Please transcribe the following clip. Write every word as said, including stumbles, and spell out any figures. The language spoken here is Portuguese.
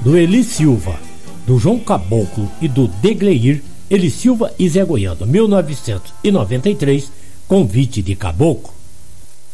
do Eli Silva, do João Caboclo e do Degleir, Eli Silva e Zé Goiano, mil novecentos e noventa e três, Convite de Caboclo.